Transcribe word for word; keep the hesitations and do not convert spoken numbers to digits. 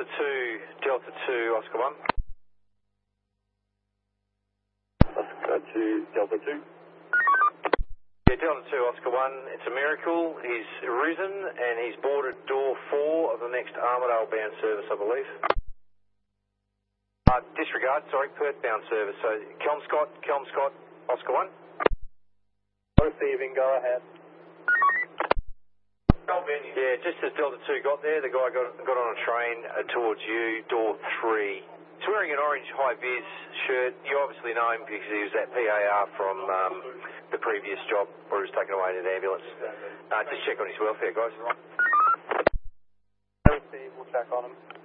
Delta two, Delta two, Oscar one. Oscar two, Delta two. Yeah, Delta two, Oscar one. It's a miracle. He's risen and he's boarded door four of the next Armidale bound service, I believe. Uh, disregard, sorry, Perth bound service. So Kelmscott, Kelmscott, Oscar one. Receiving, go ahead. Yeah, just as Delta two got there, the guy got, got on a train uh, towards you, door three. He's wearing an orange high-vis shirt. You obviously know him because he was at P A R from um, the previous job where he was taken away in an ambulance. Uh, just check on his welfare, guys. Receive, we'll check on him.